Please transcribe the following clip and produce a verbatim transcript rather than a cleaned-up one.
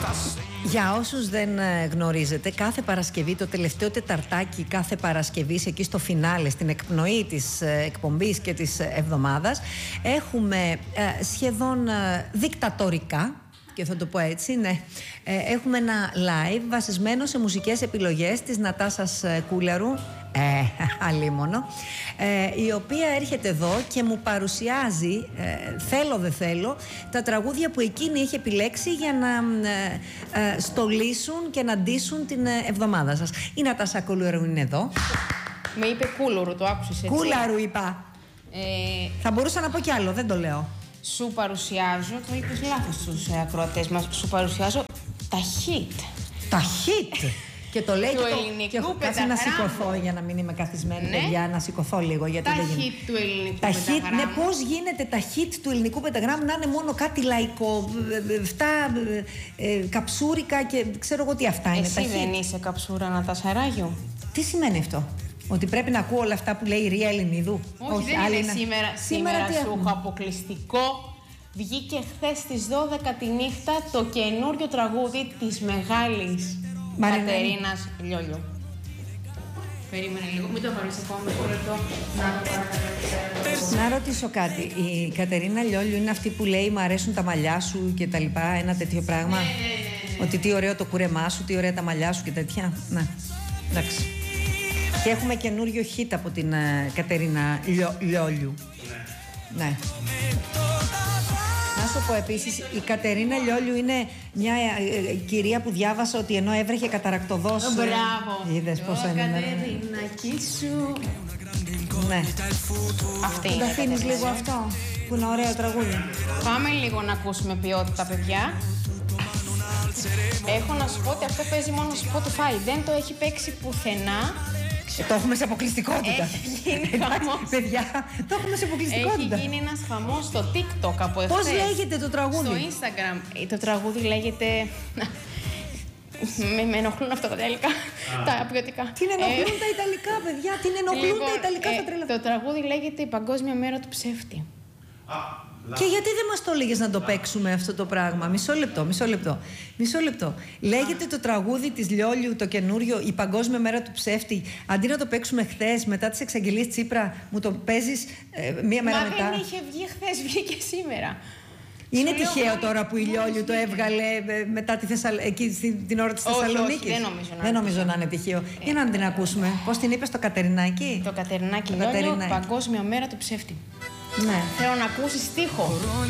Για όσους δεν γνωρίζετε, κάθε Παρασκευή, το τελευταίο τεταρτάκι κάθε Παρασκευής, εκεί στο φινάλε, στην εκπνοή της εκπομπής και της εβδομάδας, έχουμε σχεδόν δικτατορικά, και θα το πω έτσι, ναι, έχουμε ένα live βασισμένο σε μουσικές επιλογές της Νατάσας Κούλαρου, ε, αλίμονο, ε, η οποία έρχεται εδώ και μου παρουσιάζει, ε, θέλω δεν θέλω, τα τραγούδια που εκείνη έχει επιλέξει για να ε, ε, στολίσουν και να ντύσουν την εβδομάδα σας. Η Νατάσα Κούλαρου είναι εδώ. Με είπε Κούλαρου, το άκουσες έτσι? Κούλαρου είπα. Ε, Θα μπορούσα να πω κι άλλο, δεν το λέω. Σου παρουσιάζω, το είπες λάθος στους ε, ακροατές μας, σου παρουσιάζω τα hit. Τα hit! Και το λέει του και, ελληνικού και έχω κάτσει να σηκωθώ για να μην είμαι καθισμένη, ναι. Παιδιά, να σηκωθώ λίγο. Γιατί τα δεν hit του ελληνικού τα πενταγράμμου. Hit, ναι, πώς γίνεται τα hit του ελληνικού πενταγράμμου να είναι μόνο κάτι λαϊκό, αυτά ε, καψούρικα και ξέρω εγώ τι αυτά είναι. Εσύ τα δεν hit. είσαι καψούρα, Νατάσα Ράγιου? Τι σημαίνει αυτό? Ότι πρέπει να ακούω όλα αυτά που λέει η Ρία Ελληνίδου? Όχι, Όχι δεν είναι να... σήμερα. Σήμερα, σήμερα σου έχουμε? έχω αποκλειστικό. Βγήκε χθες στις δώδεκα τη νύχτα το καινούριο τραγούδι της μεγάλης Κατερίνας Λιόλιου. Περίμενε λίγο, μην το πάρεις ακόμα να Να ρωτήσω κάτι. Η Κατερίνα Λιόλιου είναι αυτή που λέει «Μ' αρέσουν τα μαλλιά σου» και τα λοιπά, ένα τέτοιο πράγμα? Ναι, ναι, ναι, ναι. Ότι τι ωραίο το κούρεμά σου, τι ωραία τα μαλλιά σου και τέτοια. Ναι, εντάξει. Και έχουμε καινούριο hit από την uh, Κατερίνα Λιό, Λιόλιου. Ναι. Ναι. Να σου πω επίσης, η Κατερίνα Λιόλιου είναι μια ε, ε, κυρία που διάβασα ότι ενώ έβρεχε καταρακτοδός. Oh, μπράβο! Είδες πόσο είναι. Κατερίνακι σου. Ναι. Αυτή είναι. Τα αφήνεις λίγο αυτό, που είναι ωραίο τραγούδι. Πάμε λίγο να ακούσουμε ποιότητα, παιδιά. Έχω να σου πω ότι αυτό παίζει μόνο στο Spotify. Δεν το έχει παίξει πουθενά. Το έχουμε σε αποκλειστικότητα. Έχει γίνει χαμός. Παιδιά, το έχουμε σε αποκλειστικότητα. Έχει γίνει ένας χαμός στο TikTok από εχθές. Πώς λέγεται το τραγούδι? Στο Instagram. Το τραγούδι λέγεται... με, με ενοχλούν αυτά τα ιταλικά. Τα ποιοτικά. Τι ενοχλούν τα ιταλικά, παιδιά, τι ενοχλούν λοιπόν, τα ιταλικά, ε, θα τρελαθώ. Το τραγούδι λέγεται «Η Παγκόσμια Μέρα του Ψεύτη». Και γιατί δεν μας το έλεγες να το παίξουμε αυτό το πράγμα? Μισό λεπτό, μισό λεπτό. Μισό λεπτό. Λέγεται το τραγούδι της Λιόλιου, το καινούριο, «Η Παγκόσμια Μέρα του Ψεύτη». Αντί να το παίξουμε χθες, μετά τις εξαγγελίες Τσίπρα, μου το παίζεις ε, μία μέρα Μα μετά. Μα δεν είχε βγει χθες, βγήκε σήμερα. Είναι Σου τυχαίο λέω, τώρα που η Λιόλιου το έβγαλε μετά τη Θεσσαλ... εκεί στην την ώρα της Θεσσαλονίκης? Όχι, δεν νομίζω να, δεν νομίζω να είναι τυχαίο. Ε, Για να την ακούσουμε. Πώς την είπες, το Κατερινάκι? Το Κατερινάκι Λιόλιου, Παγκόσμια Μέρα του Ψεύτη. Ναι. Θέλω να ακούσεις στίχο.